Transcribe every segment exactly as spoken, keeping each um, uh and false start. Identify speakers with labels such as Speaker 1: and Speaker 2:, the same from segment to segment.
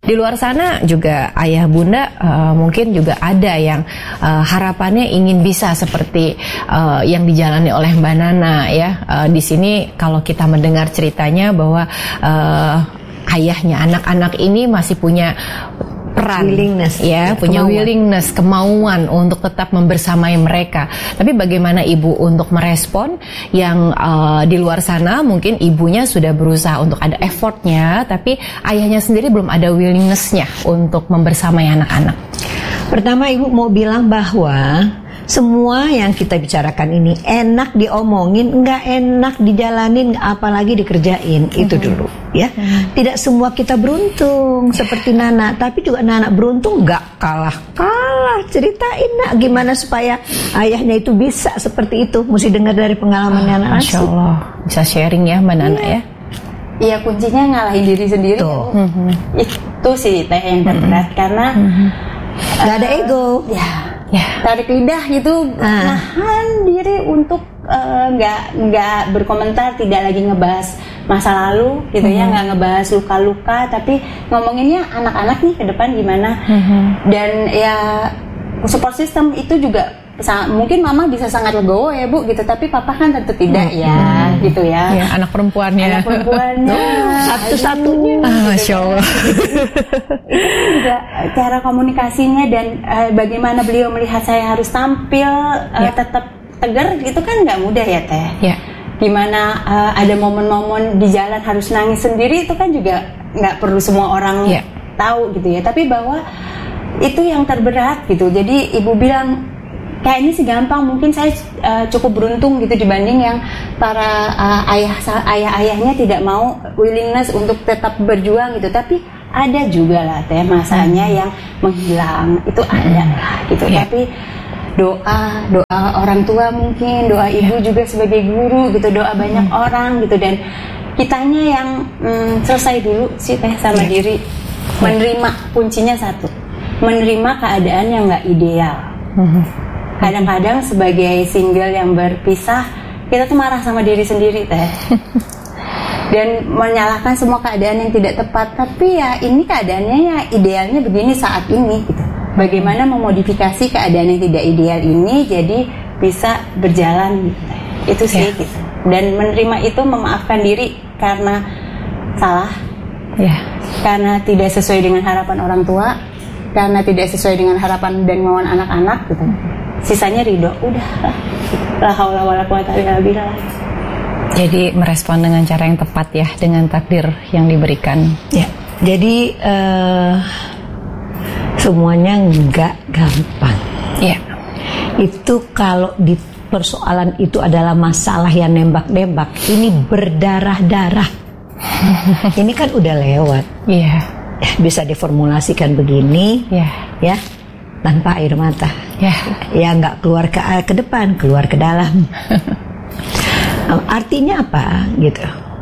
Speaker 1: Di luar sana juga ayah bunda uh, mungkin juga ada yang uh, harapannya ingin bisa seperti uh, yang dijalani oleh Mbak Nana ya. Uh, di sini kalau kita mendengar ceritanya bahwa uh, ayahnya anak-anak ini masih punya peran,
Speaker 2: willingness,
Speaker 1: ya,
Speaker 2: ya
Speaker 1: punya
Speaker 2: kemauan.
Speaker 1: willingness, kemauan untuk tetap membersamai mereka. Tapi bagaimana ibu untuk merespon yang uh, di luar sana mungkin ibunya sudah berusaha untuk ada effortnya, tapi ayahnya sendiri belum ada willingnessnya untuk membersamai anak-anak.
Speaker 2: Pertama, ibu mau bilang bahwa semua yang kita bicarakan ini enak diomongin, nggak enak dijalanin, apalagi dikerjain. Mm-hmm. Itu dulu ya. Mm-hmm. Tidak semua kita beruntung seperti Nana, tapi juga Nana beruntung nggak kalah-kalah. Ceritain nak gimana supaya ayahnya itu bisa seperti itu. Mesti dengar dari pengalaman oh, Nana.
Speaker 1: Masya Allah, bisa sharing ya Mbak Nana ya.
Speaker 3: Iya, kuncinya ngalahin diri sendiri.
Speaker 1: Tuh. Mm-hmm.
Speaker 3: Itu sih teh yang terberat, mm-hmm. karena
Speaker 1: mm-hmm.
Speaker 3: nggak
Speaker 2: uh, ada ego.
Speaker 3: Ya.
Speaker 1: Ya.
Speaker 3: Tarik lidah gitu,
Speaker 2: ah.
Speaker 3: nahan diri untuk nggak uh, nggak berkomentar, tidak lagi ngebahas masa lalu gitu, mm-hmm. ya, nggak ngebahas luka-luka, tapi ngomonginnya anak-anak nih ke depan gimana. Mm-hmm. Dan ya support system itu juga mungkin mama bisa sangat legowo ya bu gitu, tapi papa kan tentu tidak hmm. ya hmm. gitu ya.
Speaker 1: Ya, anak perempuannya.
Speaker 3: Anak perempuannya
Speaker 2: satu-satunya.
Speaker 1: Ah, Masya Allah.
Speaker 3: Itu juga cara komunikasinya dan uh, bagaimana beliau melihat saya harus tampil uh, ya. tetap tegar gitu kan nggak mudah ya teh.
Speaker 1: Ya.
Speaker 3: Gimana uh, ada momen-momen di jalan harus nangis sendiri, itu kan juga nggak perlu semua orang ya. tahu gitu ya. Tapi bahwa itu yang terberat gitu. Jadi ibu bilang kayaknya sih gampang, mungkin saya uh, cukup beruntung gitu dibanding yang para uh, ayah ayah-ayahnya tidak mau willingness untuk tetap berjuang gitu. Tapi ada juga lah teh masanya hmm. yang menghilang, itu ada lah gitu. Yeah. Tapi doa doa orang tua mungkin, doa ibu yeah. juga sebagai guru gitu, doa banyak hmm. orang gitu, dan kitanya yang mm, selesai dulu sih teh sama yeah. diri, menerima. Kuncinya satu, menerima keadaan yang nggak ideal. Hmm. Kadang-kadang sebagai single yang berpisah, kita tuh marah sama diri sendiri teh dan menyalahkan semua keadaan yang tidak tepat. Tapi ya ini keadaannya ya idealnya begini saat ini gitu. Bagaimana memodifikasi keadaan yang tidak ideal ini jadi bisa berjalan gitu. Itu sih ya. Gitu. Dan menerima itu, memaafkan diri karena salah ya. Karena tidak sesuai dengan harapan orang tua, karena tidak sesuai dengan harapan dan kemauan anak-anak gitu. Sisanya ridho, udah la haula wala quwata illa billah.
Speaker 1: Jadi merespon dengan cara yang tepat ya, dengan takdir yang diberikan.
Speaker 2: Ya, jadi uh, semuanya nggak gampang.
Speaker 1: Ya,
Speaker 2: itu kalau di persoalan itu adalah masalah yang nembak-nembak, ini berdarah-darah. Ini kan udah lewat.
Speaker 1: Iya.
Speaker 2: Ya, bisa diformulasikan begini.
Speaker 1: Ya.
Speaker 2: Ya. Tanpa air mata,
Speaker 1: ya,
Speaker 2: ya nggak keluar ke ke depan, keluar ke dalam. Artinya apa, gitu?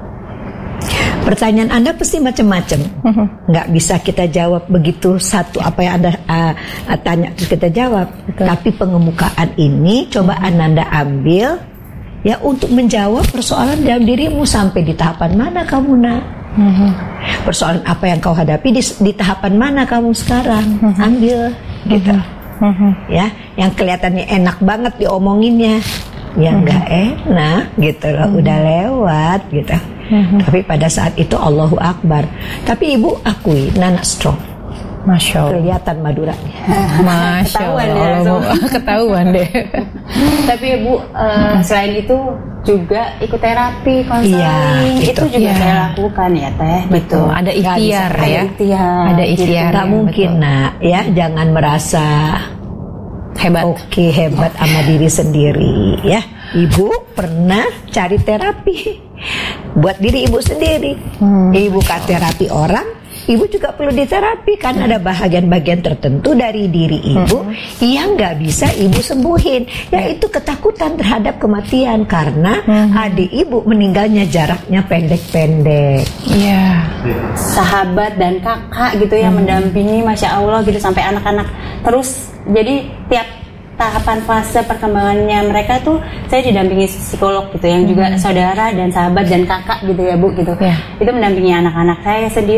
Speaker 2: Pertanyaan Anda pasti macam-macam, nggak bisa kita jawab begitu satu apa yang Anda uh, tanya kita jawab. Betul. Tapi pengemukaan ini coba Ananda ambil, ya, untuk menjawab persoalan dalam dirimu sampai di tahapan mana kamu nak. Mm-hmm. Persoalan apa yang kau hadapi di, di tahapan mana kamu sekarang, mm-hmm. ambil gitu, mm-hmm. ya, yang kelihatannya enak banget diomonginnya, ya nggak mm-hmm. enak gitu loh, mm-hmm. udah lewat gitu, mm-hmm. tapi pada saat itu Allahu Akbar. Tapi ibu akui Nana strong.
Speaker 1: Masya Allah.
Speaker 2: Kelihatan Maduranya.
Speaker 1: Masya
Speaker 3: ketahuan
Speaker 1: Allah.
Speaker 3: Ya, so.
Speaker 1: Ketahuan deh.
Speaker 3: Tapi ibu uh, selain itu juga ikut terapi, konseling,
Speaker 2: ya,
Speaker 3: itu juga
Speaker 1: ya.
Speaker 3: saya lakukan ya teh.
Speaker 1: Betul.
Speaker 3: Gitu.
Speaker 1: Ada ikhtiar ya.
Speaker 3: Ada ikhtiar.
Speaker 1: Ada ikhtiar.
Speaker 2: Gak mungkin betul. Nak, ya jangan merasa
Speaker 1: hebat.
Speaker 2: Oke, hebat sama diri sendiri ya. Ibu pernah cari terapi buat diri ibu sendiri. Hmm. Ibu kan terapi orang, ibu juga perlu diterapi kan, ada bahagian-bagian tertentu dari diri ibu hmm. yang nggak bisa ibu sembuhin, yaitu ketakutan terhadap kematian karena hmm. adik ibu meninggalnya jaraknya pendek-pendek.
Speaker 1: Iya.
Speaker 3: Sahabat dan kakak gitu yang hmm. mendampingi, masya Allah gitu sampai anak-anak terus. Jadi tiap tahapan fase perkembangannya mereka tuh saya didampingi psikolog gitu yang hmm. juga saudara dan sahabat dan kakak gitu ya bu gitu. Yeah. Itu mendampingi anak-anak saya sendiri.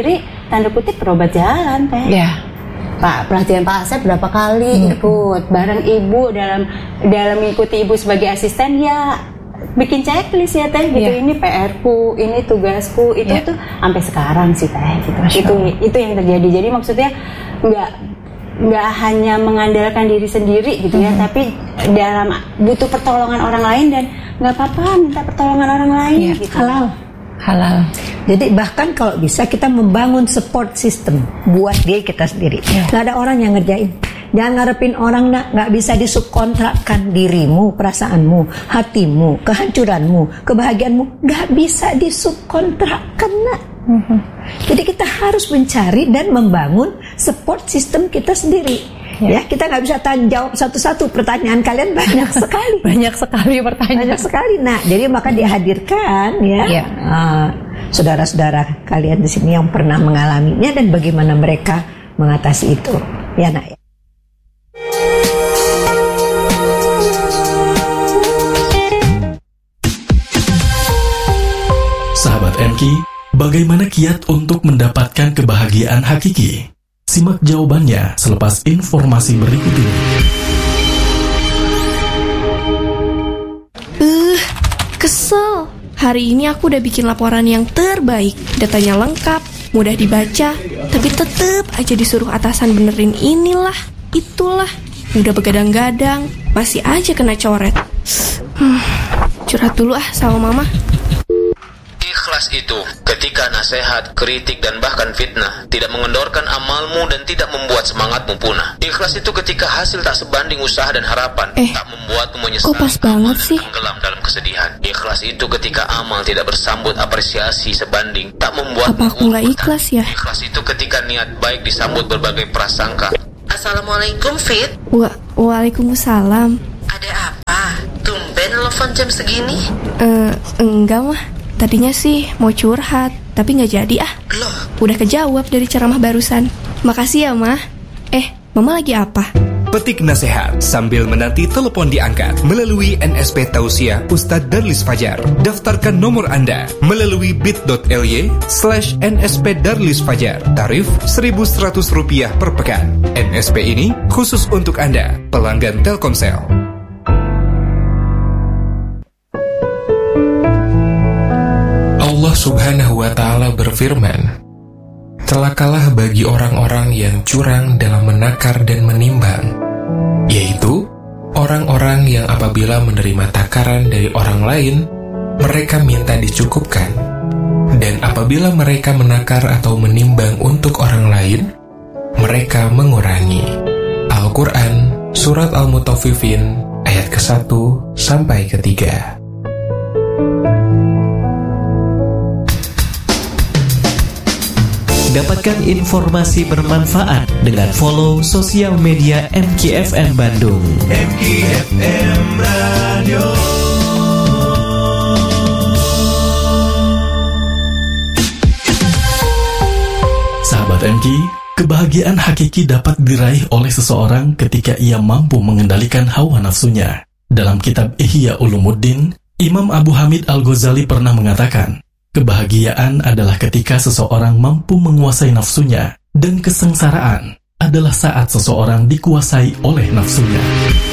Speaker 3: tanda kutip berobat jalan teh.
Speaker 1: Ya.
Speaker 3: Pak, pelatihan Pak Asep berapa kali hmm. ikut bareng ibu dalam dalam mengikuti ibu sebagai asisten ya, bikin checklist ya teh gitu. Yeah. Ini P R ku, ini tugasku, itu yeah. tuh sampai sekarang sih teh gitu. Itu itu yang terjadi. Jadi maksudnya nggak nggak hanya mengandalkan diri sendiri gitu ya, mm-hmm. tapi dalam butuh pertolongan orang lain dan nggak apa-apa minta pertolongan orang lain yeah. gitu.
Speaker 2: Halal.
Speaker 1: Halal.
Speaker 2: Jadi bahkan kalau bisa kita membangun support system buat diri kita sendiri. Yeah. Nggak ada orang yang ngerjain. Jangan ngarepin orang, nak, nggak bisa disubkontrakkan dirimu, perasaanmu, hatimu, kehancuranmu, kebahagiaanmu, nggak bisa disubkontrakkan, nak. Mm-hmm. Jadi kita harus mencari dan membangun support system kita sendiri. Ya, ya kita nggak bisa tanya jawab satu-satu, pertanyaan kalian banyak sekali.
Speaker 1: Banyak sekali pertanyaan.
Speaker 2: Banyak sekali. Nah, jadi maka dihadirkan ya, ya. Uh, saudara-saudara kalian di sini yang pernah mengalaminya dan bagaimana mereka mengatasi itu. Ya, nak.
Speaker 4: Sahabat M K, bagaimana kiat untuk mendapatkan kebahagiaan hakiki? Simak jawabannya selepas informasi berikut ini.
Speaker 5: Uh, kesel. Hari ini aku udah bikin laporan yang terbaik. Datanya lengkap, mudah dibaca, tapi tetep aja disuruh atasan benerin inilah, itulah. Udah begadang-gadang, masih aja kena coret. Hmm, curhat dulu ah sama mama.
Speaker 6: Ikhlas itu ketika nasihat, kritik, dan bahkan fitnah tidak mengendorkan amalmu dan tidak membuat semangatmu punah. Ikhlas itu ketika hasil tak sebanding usaha dan harapan,
Speaker 5: eh,
Speaker 6: tak membuatmu menyesal,
Speaker 5: kok pas banget sih?
Speaker 6: Tenggelam dalam kesedihan. Ikhlas itu ketika amal tidak bersambut apresiasi sebanding, tak membuat
Speaker 5: apa aku nggak ikhlas ya?
Speaker 6: Ikhlas itu ketika niat baik disambut berbagai prasangka. Assalamualaikum Fit.
Speaker 5: Wa Waalaikumsalam.
Speaker 6: Ada apa? Tumben telepon jam segini?
Speaker 5: Eh, uh, enggak mah. Tadinya sih mau curhat, tapi nggak jadi ah.
Speaker 6: Loh?
Speaker 5: Udah kejawab dari ceramah barusan. Makasih ya, Mah. Eh, Mama lagi apa?
Speaker 7: Petik nasihat sambil menanti telepon diangkat melalui N S P Tausiah Ustadz Darlis Fajar. Daftarkan nomor Anda melalui bit.ly slash nsp Darlis Fajar. Tarif seribu seratus rupiah per pekan. N S P ini khusus untuk Anda, pelanggan Telkomsel.
Speaker 8: Allah Subhanahu wa Ta'ala berfirman, celakalah bagi orang-orang yang curang dalam menakar dan menimbang, yaitu orang-orang yang apabila menerima takaran dari orang lain, mereka minta dicukupkan, dan apabila mereka menakar atau menimbang untuk orang lain, mereka mengurangi. Al-Quran, Surat Al-Mutaffifin, ayat ke satu sampai ke tiga.
Speaker 9: Dapatkan informasi bermanfaat dengan follow sosial media M K F M Bandung. M K F M Radio.
Speaker 4: Sahabat M K, kebahagiaan hakiki dapat diraih oleh seseorang ketika ia mampu mengendalikan hawa nafsunya. Dalam kitab Ihya Ulumuddin, Imam Abu Hamid Al-Ghazali pernah mengatakan, kebahagiaan adalah ketika seseorang mampu menguasai nafsunya, dan kesengsaraan adalah saat seseorang dikuasai oleh nafsunya.